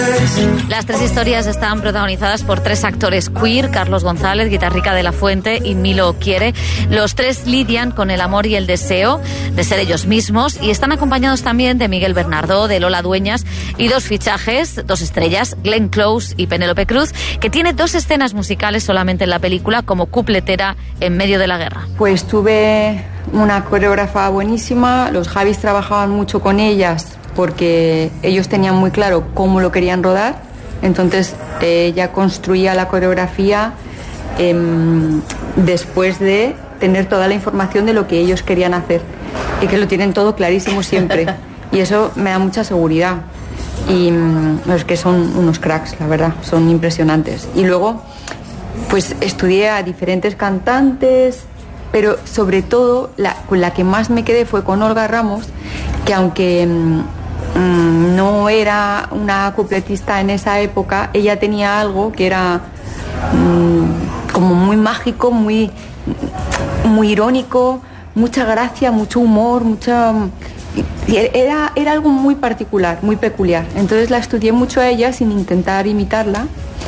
Las tres historias están protagonizadas por tres actores queer: Carlos González, Guitarrica de la Fuente y Milo Quiere. Los tres lidian con el amor y el deseo de ser ellos mismos y están acompañados también de Miguel Bernardo, de Lola Dueñas y dos fichajes, dos estrellas, Glenn Close y Penélope Cruz, que tiene dos escenas musicales solamente en la película como cupletera en medio de la guerra. Pues tuve una coreógrafa buenísima, los Javis trabajaban mucho con ellas porque ellos tenían muy claro cómo lo querían rodar, entonces ella construía la coreografía después de tener toda la información de lo que ellos querían hacer y que lo tienen todo clarísimo siempre y eso me da mucha seguridad y es que son unos cracks, la verdad, son impresionantes. Y luego pues estudié a diferentes cantantes, pero sobre todo con la que más me quedé fue con Olga Ramos, que aunque no era una cupletista en esa época, ella tenía algo que era como muy mágico, muy irónico, mucha gracia, mucho humor, era algo muy particular, muy peculiar. Entonces la estudié mucho a ella sin intentar imitarla,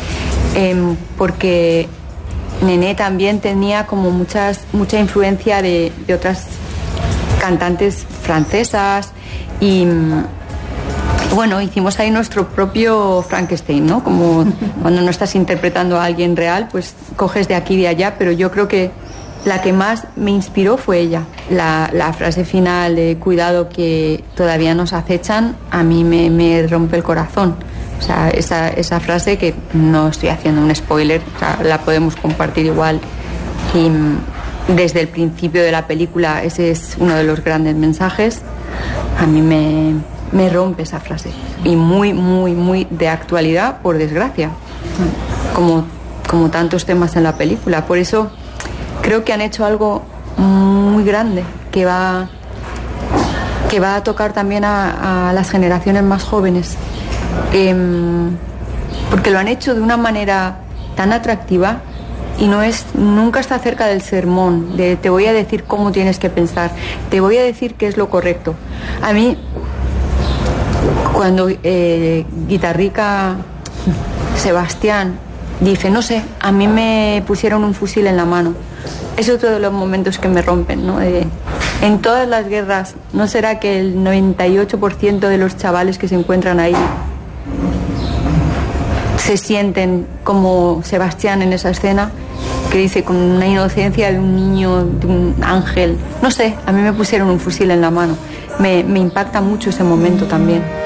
porque Nené también tenía como mucha influencia de otras cantantes francesas y bueno, hicimos ahí nuestro propio Frankenstein, ¿no? Como cuando no estás interpretando a alguien real, pues coges de aquí y de allá, pero yo creo que la que más me inspiró fue ella. La frase final de cuidado que todavía nos acechan, a mí me rompe el corazón. O sea, esa frase, que no estoy haciendo un spoiler, o sea, la podemos compartir igual. Y desde el principio de la película ese es uno de los grandes mensajes. A mí me rompe esa frase. Y muy de actualidad, por desgracia. Como tantos temas en la película. Por eso creo que han hecho algo muy grande que va a tocar también a las generaciones más jóvenes. Porque lo han hecho de una manera tan atractiva y nunca está cerca del sermón, de te voy a decir cómo tienes que pensar, te voy a decir qué es lo correcto. A mí, cuando Guitarrica Sebastián dice, no sé, a mí me pusieron un fusil en la mano, es otro de los momentos que me rompen, ¿no? En todas las guerras, ¿no será que el 98% de los chavales que se encuentran ahí se sienten como Sebastián en esa escena, que dice con una inocencia de un niño, de un ángel? No sé, a mí me pusieron un fusil en la mano. Me impacta mucho ese momento también.